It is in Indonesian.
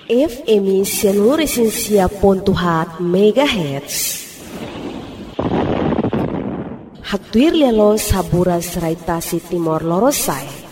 FM seluruh Resensia Pontuhat Megahertz. Haktuir lelo sabura serai tasi Timor Lorosai.